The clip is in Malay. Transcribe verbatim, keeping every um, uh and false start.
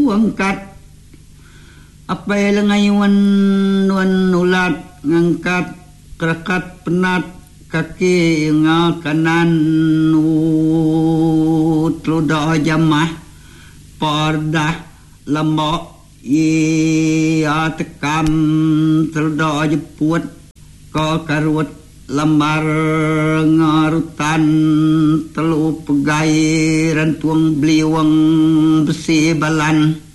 angkat apa ngayuan wan ulat ngangkat kerakat penat kaki nga kanan utluda jamah pardah lembok iya tekam tluda jeput ko karut lambar ngarutan telu pegai rantuang beliwang besi balan